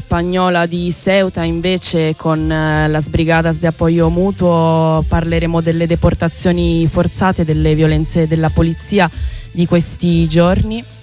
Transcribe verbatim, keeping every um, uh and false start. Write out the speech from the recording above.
spagnola di Ceuta invece con eh, las Brigadas de Apoyo Mutuo parleremo delle deportazioni forzate, delle violenze della polizia di questi giorni.